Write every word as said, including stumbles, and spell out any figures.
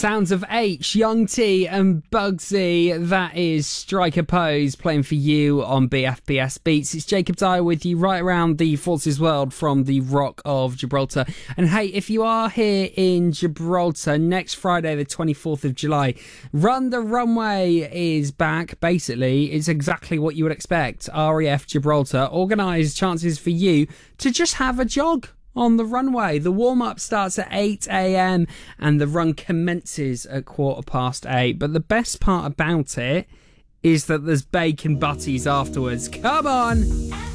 sounds of H, Young T and Bugsy. That is Striker Pose playing for you on B F B S Beats. It's Jacob Dyer with you right around the Forces World from the Rock of Gibraltar. And hey, if you are here in Gibraltar next Friday the twenty-fourth of July, Run the Runway is back. Basically, it's exactly what you would expect. R A F Gibraltar organised chances for you to just have a jog on the runway. The warm-up starts at eight a.m. and the run commences at quarter past eight. But the best part about it is that there's bacon butties afterwards. Come on!